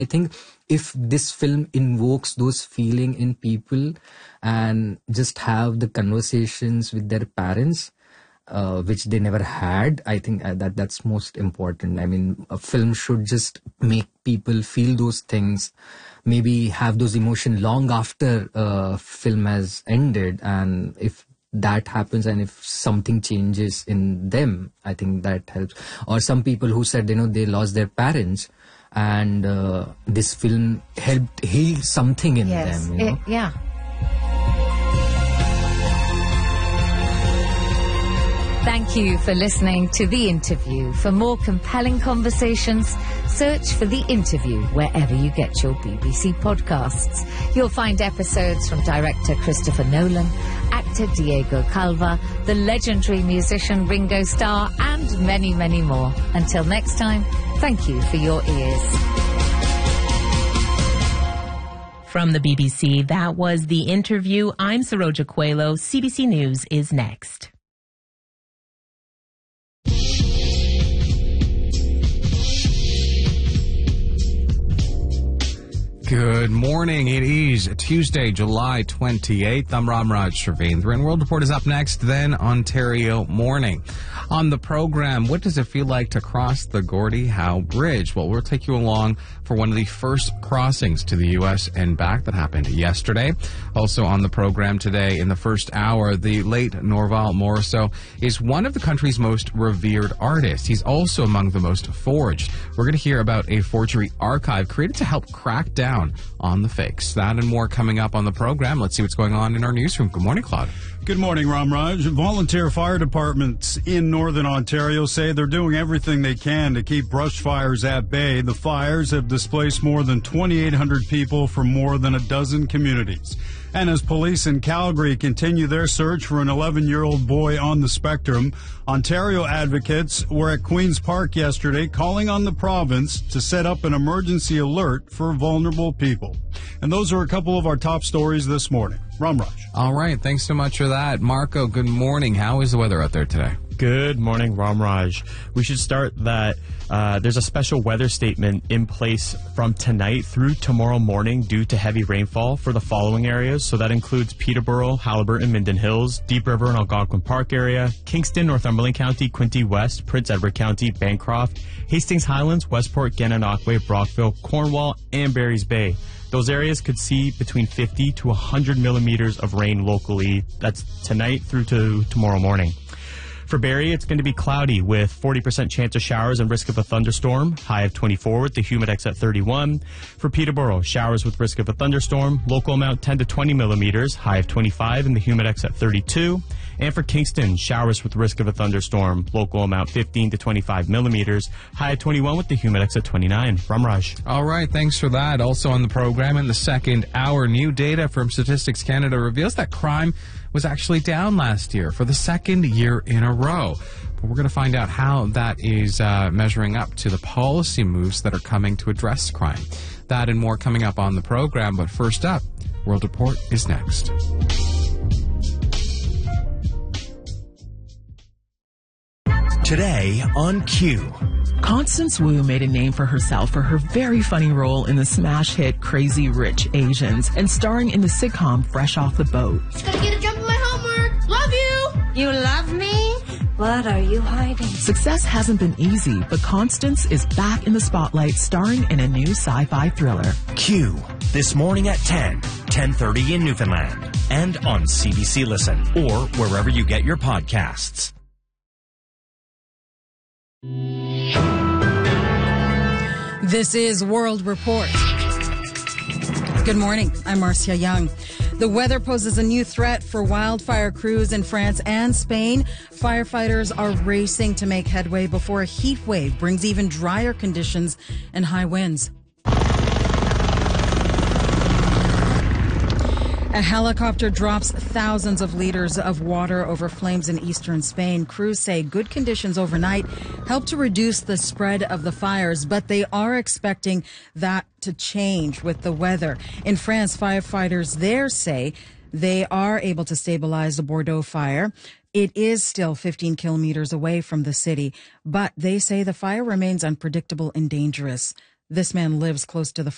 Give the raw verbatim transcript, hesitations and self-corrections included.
I think if this film invokes those feeling in people and just have the conversations with their parents, uh, which they never had, I think uh, that that's most important. I mean, a film should just make people feel those things, maybe have those emotions long after uh, film has ended. And if that happens and if something changes in them, I think that helps. Or some people who said, you know, they lost their parents, and uh, this film helped heal something in yes. them. You know? It, yeah. Thank you for listening to The Interview. For more compelling conversations, search for The Interview wherever you get your B B C podcasts. You'll find episodes from director Christopher Nolan, actor Diego Calva, the legendary musician Ringo Starr, and many, many more. Until next time, thank you for your ears. From the B B C, that was The Interview. I'm Saroja Coelho. C B C News is next. Good morning. It is Tuesday, July twenty-eighth. I'm Ramraj Sravendra, and World Report is up next, then Ontario Morning. On the program, what does it feel like to cross the Gordie Howe Bridge? Well, we'll take you along for one of the first crossings to the U S and back that happened yesterday. Also on the program today, in the first hour, the late Norval Morrisseau is one of the country's most revered artists. He's also among the most forged. We're going to hear about a forgery archive created to help crack down on the fakes. That and more coming up on the program. Let's see what's going on in our newsroom. Good morning, Claude. Good morning, Ramraj. Volunteer fire departments in northern Ontario say they're doing everything they can to keep brush fires at bay. The fires have displaced more than twenty-eight hundred people from more than a dozen communities. And as police in Calgary continue their search for an eleven-year-old boy on the spectrum, Ontario advocates were at Queen's Park yesterday calling on the province to set up an emergency alert for vulnerable people. And those are a couple of our top stories this morning. Ramraj. All right. Thanks so much for that. Marco, good morning. How is the weather out there today? Good morning, Ramraj. We should start that uh, there's a special weather statement in place from tonight through tomorrow morning due to heavy rainfall for the following areas. So that includes Peterborough, Haliburton, Minden Hills, Deep River and Algonquin Park area, Kingston, Northumberland County, Quinte West, Prince Edward County, Bancroft, Hastings Highlands, Westport, Gananoque, Brockville, Cornwall, and Barry's Bay. Those areas could see between fifty to one hundred millimeters of rain locally. That's tonight through to tomorrow morning. For Barrie, it's going to be cloudy with forty percent chance of showers and risk of a thunderstorm, high of twenty-four with the humidex at thirty-one. For Peterborough, showers with risk of a thunderstorm, local amount ten to twenty millimeters, high of twenty-five and the humidex at thirty-two. And for Kingston, showers with risk of a thunderstorm, local amount fifteen to twenty-five millimeters, high of twenty-one with the humidex at twenty-nine. Ramraj. All right, thanks for that. Also on the program in the second hour, new data from Statistics Canada reveals that crime was actually down last year for the second year in a row. But we're going to find out how that is uh, measuring up to the policy moves that are coming to address crime. That and more coming up on the program. But first up, World Report is next. Today on Q. Constance Wu made a name for herself for her very funny role in the smash hit Crazy Rich Asians and starring in the sitcom Fresh Off the Boat. Just gotta get a jump on my homework. Love you. You love me? What are you hiding? Success hasn't been easy, but Constance is back in the spotlight starring in a new sci-fi thriller. Q. This morning at ten, ten thirty in Newfoundland. And on C B C Listen or wherever you get your podcasts. This is World Report. Good morning. I'm Marcia Young. The weather poses a new threat for wildfire crews in France and Spain. Firefighters are racing to make headway before a heat wave brings even drier conditions and high winds. A helicopter drops thousands of liters of water over flames in eastern Spain. Crews say good conditions overnight help to reduce the spread of the fires, but they are expecting that to change with the weather. In France, firefighters there say they are able to stabilize the Bordeaux fire. It is still fifteen kilometers away from the city, but they say the fire remains unpredictable and dangerous. This man lives close to the